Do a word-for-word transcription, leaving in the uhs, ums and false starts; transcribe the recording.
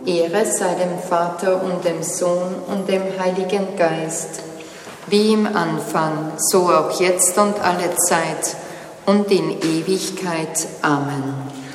Ehre sei dem Vater und dem Sohn und dem Heiligen Geist, wie im Anfang, so auch jetzt und alle Zeit und in Ewigkeit. Amen.